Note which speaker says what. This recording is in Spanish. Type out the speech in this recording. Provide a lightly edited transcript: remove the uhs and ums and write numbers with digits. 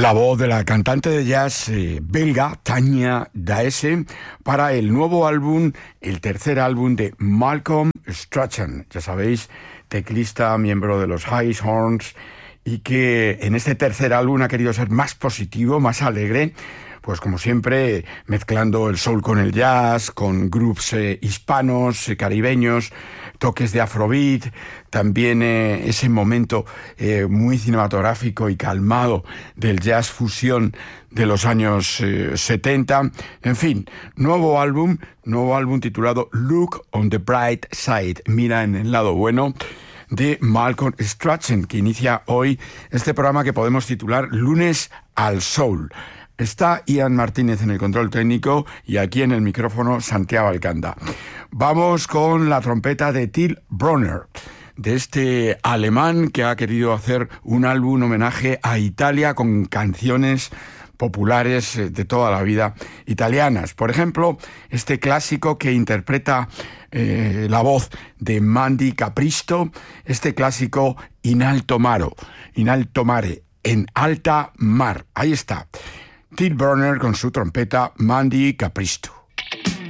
Speaker 1: La voz de la cantante de jazz belga Tanya Daesse para el nuevo álbum, el tercer álbum de Malcolm Strachan, ya sabéis, teclista, miembro de los Highshorns, y que en este tercer álbum ha querido ser más positivo, más alegre, pues como siempre mezclando el soul con el jazz, con grooves hispanos, caribeños, toques de afrobeat, también ese momento muy cinematográfico y calmado del jazz fusión de los años 70. En fin, nuevo álbum titulado Look on the Bright Side, mira en el lado bueno, de Malcolm Strachan, que inicia hoy este programa que podemos titular Lunes al Soul. Está Ian Martínez en el control técnico y aquí en el micrófono Santiago Alcanda. Vamos con la trompeta de Till Brönner, de este alemán que ha querido hacer un álbum homenaje a Italia con canciones populares de toda la vida italianas. Por ejemplo, este clásico que interpreta la voz de Mandy Capristo, este clásico In alto mare, en alta mar. Ahí está. Till Brönner con su trompeta, Mandy Capristo.